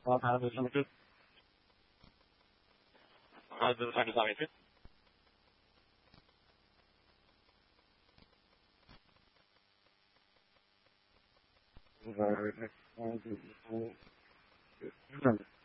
time is limited. The time is not limited. Very next one.